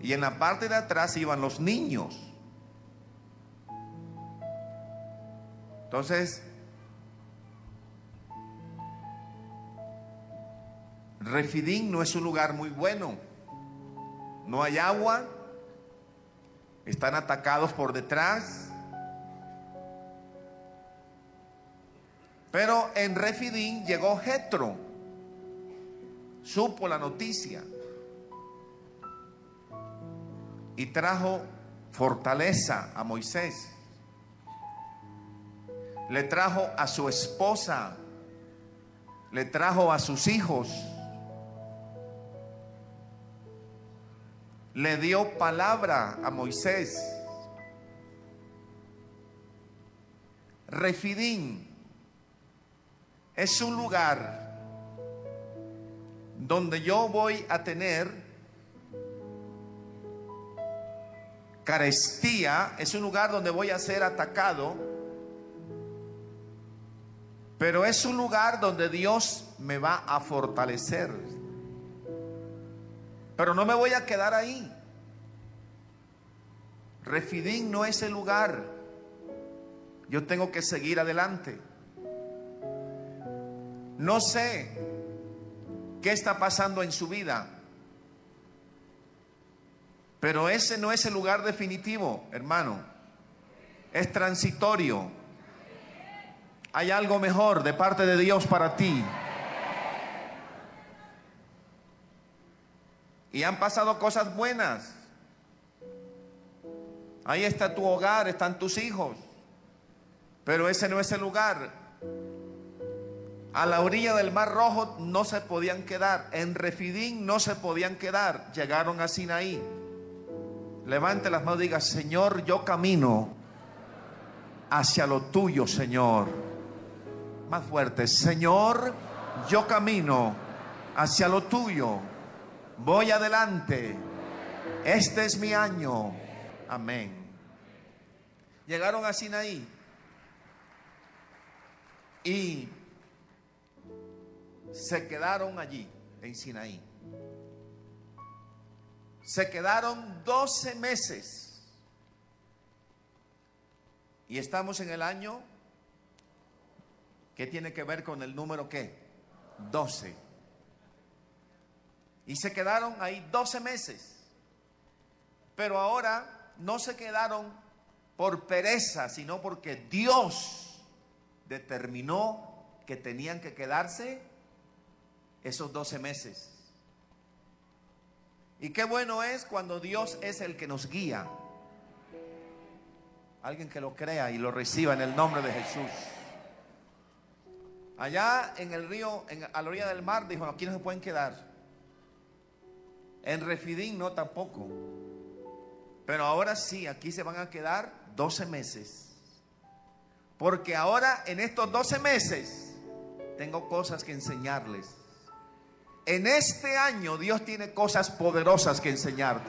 Y en la parte de atrás iban los niños. Entonces, Refidim no es un lugar muy bueno. No hay agua. Están atacados por detrás. Pero en Refidim llegó Jetro. Supo la noticia. Y trajo fortaleza a Moisés. Le trajo a su esposa. Le trajo a sus hijos. Le dio palabra a Moisés. Refidim es un lugar donde yo voy a tener carestía. Es un lugar donde voy a ser atacado, pero es un lugar donde Dios me va a fortalecer. Pero no me voy a quedar ahí. Refidim no es el lugar. Yo tengo que seguir adelante. No sé qué está pasando en su vida, pero ese no es el lugar definitivo, hermano. Es transitorio. Hay algo mejor de parte de Dios para ti. Y han pasado cosas buenas. Ahí está tu hogar, están tus hijos. Pero ese no es el lugar. A la orilla del Mar Rojo no se podían quedar. En Refidim no se podían quedar. Llegaron a Sinaí. Levante las manos y diga: Señor, yo camino hacia lo tuyo, Señor. Más fuerte: Señor, yo camino hacia lo tuyo. Voy adelante. Este es mi año. Amén. Llegaron a Sinaí y se quedaron allí en Sinaí. Se quedaron 12 meses. Y estamos en el año que tiene que ver con el número ¿qué? 12. Y se quedaron ahí 12 meses. Pero ahora no se quedaron por pereza, sino porque Dios determinó que tenían que quedarse esos 12 meses. Y qué bueno es cuando Dios es el que nos guía. Alguien que lo crea y lo reciba en el nombre de Jesús. Allá en el río, a la orilla del mar, dijo: aquí no se pueden quedar. En Refidim no tampoco. Pero ahora sí, aquí se van a quedar 12 meses. Porque ahora en estos 12 meses tengo cosas que enseñarles. En este año Dios tiene cosas poderosas que enseñarte.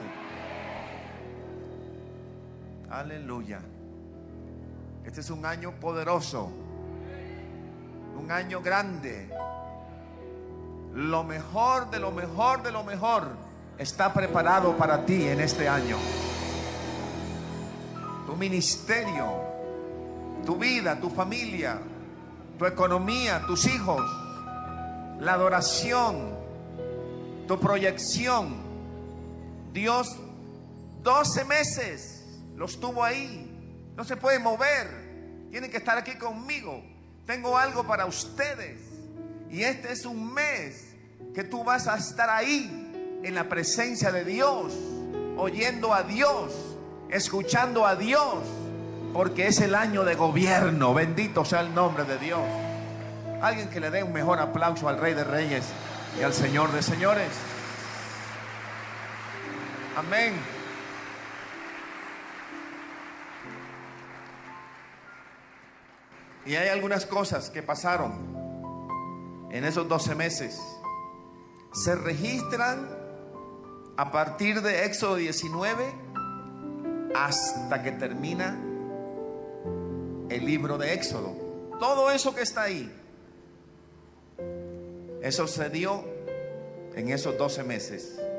Aleluya. Este es un año poderoso. Un año grande. Lo mejor de lo mejor de lo mejor está preparado para ti en este año. Tu ministerio, tu vida, tu familia, tu economía, tus hijos, la adoración, tu proyección. Dios 12 meses los tuvo ahí. No se puede mover. Tienen que estar aquí conmigo. Tengo algo para ustedes. Y este es un mes que tú vas a estar ahí en la presencia de Dios, oyendo a Dios, escuchando a Dios, porque es el año de gobierno. Bendito sea el nombre de Dios. Alguien que le dé un mejor aplauso al Rey de Reyes y al Señor de Señores. Amén. Y hay algunas cosas que pasaron en esos 12 meses. Se registran a partir de Éxodo 19 hasta que termina el libro de Éxodo. Todo eso que está ahí, eso se dio en esos 12 meses.